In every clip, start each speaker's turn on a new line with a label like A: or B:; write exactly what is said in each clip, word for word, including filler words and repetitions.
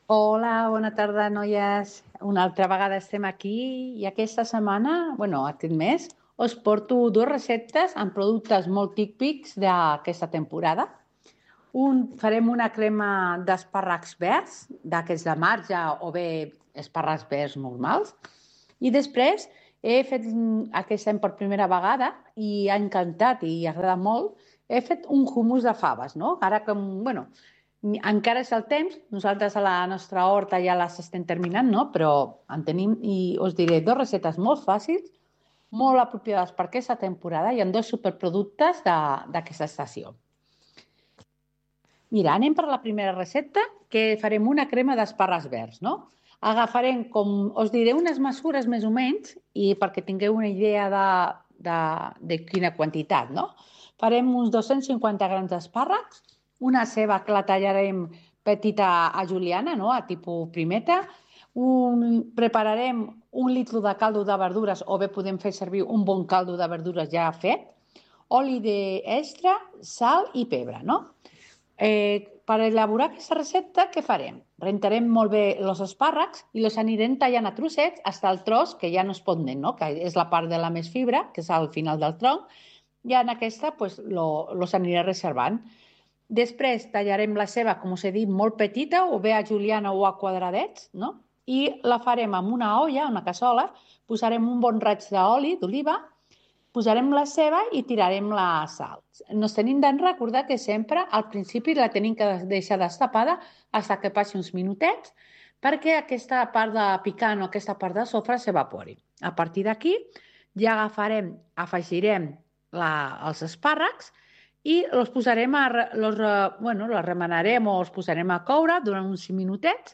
A: Hola, bona tarda, noies. Una altra vegada estem aquí i aquesta setmana, bueno, aquest mes, us porto dues receptes amb productes molt típics d'aquesta temporada. Un, farem una crema d'espàrrecs verds, d'aquests de marge o bé espàrrecs verds normals. I després he fet, aquest any per primera vegada, i ha encantat i agrada molt, he fet un hummus de faves, no? Ara com, bueno, encara és el temps, nosaltres a la nostra horta ja les estem terminant, no? Però en tenim, i us diré, dues receptes molt fàcils, molt apropiades per aquesta temporada i amb dos superproductes d'aquesta estació. Mira, anem per la primera recepta, que farem una crema d'espàrrecs verds, no? Agafarem, com us diré, unes mesures més o menys, i perquè tingueu una idea de, de, de quina quantitat, no? Farem uns dos-cents cinquanta grams d'espàrrecs, una ceba que la tallarem petita a juliana, no? A tipus primeta. Un, prepararem un litre de caldo de verdures, o bé podem fer servir un bon caldo de verdures ja fet, oli d'extra, sal i pebre, no? Eh, per elaborar aquesta recepta, què farem? Rentarem molt bé els espàrrecs i els anirem tallant a trossets fins al tros que ja no es pot nen, no? Que és la part de la més fibra, que és al final del tronc, i en aquesta pues, lo, los aniré reservant. Després tallarem la ceba, com us he dit, molt petita, o bé a juliana o a quadradets, no? I la farem amb una olla, una cassola, posarem un bon raig d'oli d'oliva, posarem la ceba i tirarem la sal. Ens tenim de recordar que sempre al principi la tenim que deixar destapada fins que passi uns minutets perquè aquesta part de picant o aquesta part de sofre s'evapori. A partir d'aquí ja agafarem, afegirem la, els espàrrecs i els posarem a, los, bueno, els remenarem o els posarem a coure durant uns cinc minutets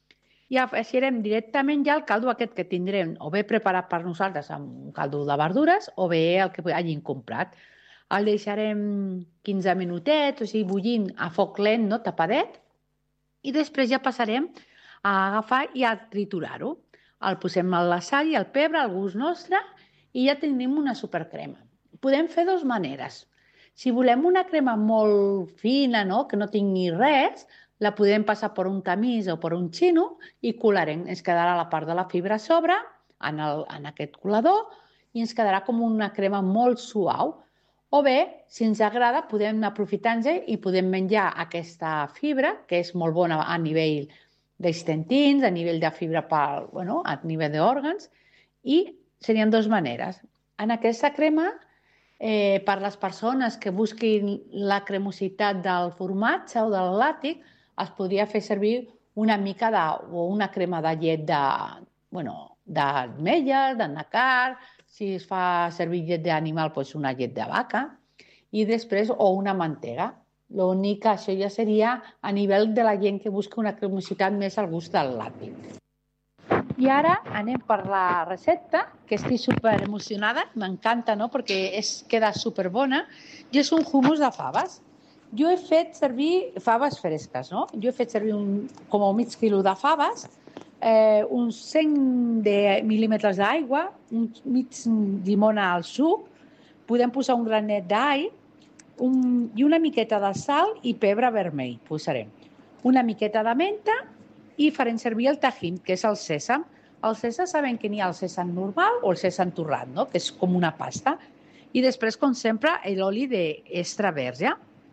A: i afegirem directament ja el caldo aquest que tindrem o bé preparat per nosaltres amb un caldo de verdures o bé el que hagin comprat. El deixarem quinze minutets, o sigui, bullint a foc lent, no? Tapadet, i després ja passarem a agafar i a triturar-ho. El posem la sal i el pebre al gust nostre i ja tenim una supercrema. Podem fer dues maneres. Si volem una crema molt fina, no? Que no tingui res, la podem passar per un tamís o per un xino i colarem. Ens quedarà la part de la fibra a sobre en, el, en aquest colador i ens quedarà com una crema molt suau. O bé, si ens agrada, podem aprofitar-nos i podem menjar aquesta fibra, que és molt bona a nivell d'estentins, a nivell de fibra per, bueno, a nivell d'òrgans, i serien dues maneres. En aquesta crema, eh, per les persones que busquin la cremositat del formatge o del làctic, es podria fer servir una mica de, o una crema de llet de, bueno, d'ametlles, de nacar, si es fa servir llet d'animal, doncs una llet de vaca, i després, o una mantega. L'únic que això ja seria a nivell de la gent que busca una cremositat més al gust del làctic. I ara anem per la recepta, que estic super emocionada, m'encanta, no? Perquè és, queda super bona, i és un hummus de faves. Jo he fet servir faves fresques, no? Jo he fet servir un, com un mig quilo de faves, eh, uns cent mil·límetres d'aigua, un mig llimona al suc, podem posar un granet d'all un, i una miqueta de sal i pebre vermell, posarem. Una miqueta de menta i farem servir el tajín, que és el sèsam. El sèsam sabem que n'hi ha el sèsam normal o el sèsam torrat, no? Que és com una pasta. I després, com sempre, l'oli d'extra verge.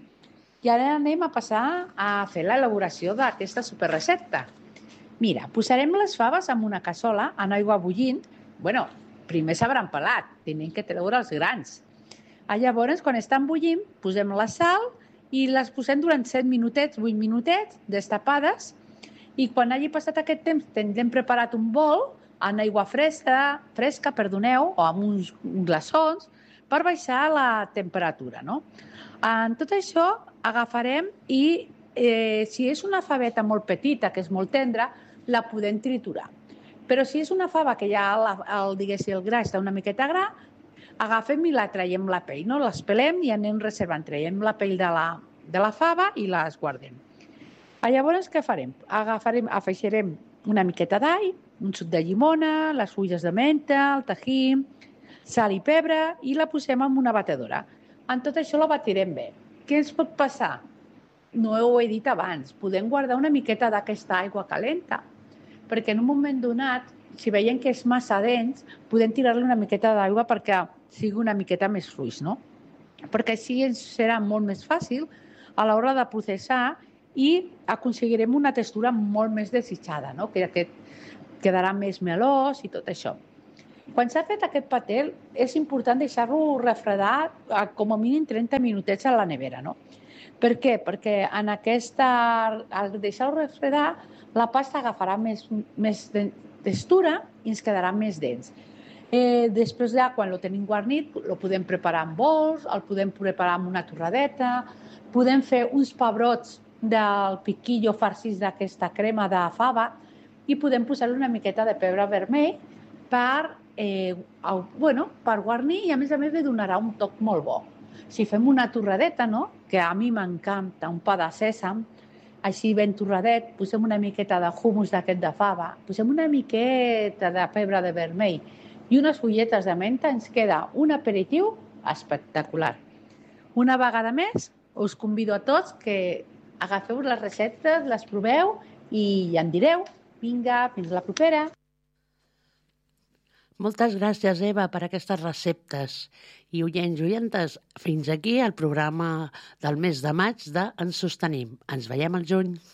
A: I ara anem a passar a fer l'elaboració d'aquesta superrecepta. Mira, posarem les faves en una cassola en aigua bullint. Bueno, primer s'hauran pelat, tenim que treure els grans. Llavors, quan estan bullint, posem la sal i les posem durant set minutets, vuit minutets, destapades, i quan hagi passat aquest temps tindrem preparat un bol en aigua fresca, fresca, perdoneu, o amb uns glaçons, per baixar la temperatura, no? En tot això agafarem i eh, si és una faveta molt petita, que és molt tendra, la podem triturar. Però si és una fava que ja el, el, diguéssim, el gra està una miqueta gra, agafem i la traiem la pell, no? Les pelem i anem reservant. Traiem la pell de la, de la fava i les guardem. Llavors, què farem? Agafarem, afegirem una miqueta d'all, un suc de llimona, les fulles de menta, el tajín, sal i pebre, i la posem en una batedora. En tot això la batirem bé. Què ens pot passar? no ho he dit abans, podem guardar una miqueta d'aquesta aigua calenta, perquè en un moment donat, si veiem que és massa dens, podem tirar-li una miqueta d'aigua perquè sigui una miqueta més fluix, no? Perquè així ens serà molt més fàcil a l'hora de processar i aconseguirem una textura molt més desitjada, no? Que aquest quedarà més melós i tot això. Quan s'ha fet aquest paté, és important deixar-lo refredar a, com a mínim trenta minutets a la nevera, no? Per què? Perquè en aquesta, al deixar-ho refredar, la pasta agafarà més, més textura i ens quedarà més dens. Eh, després, ja, quan lo tenim guarnit, lo podem preparar en bols, el podem preparar amb una torradeta, podem fer uns pebrots del piquillo farcits d'aquesta crema de fava i podem posar-li una miqueta de pebre vermell per, eh, bueno, per guarnir i, a més a més, li donarà un toc molt bo. Si fem una torradeta, no?, que a mi m'encanta, un pa de sèsam, així ben torradet, posem una miqueta de hummus d'aquest de fava, posem una miqueta de pebre de vermell i unes fulletes de menta, ens queda un aperitiu espectacular. Una vegada més, us convido a tots que agafeu les receptes, les proveu i em direu. Vinga, fins la propera.
B: Moltes gràcies, Eva, per aquestes receptes. I oients i oientes, fins aquí el programa del mes de maig de Ens Sostenim. Ens veiem al juny.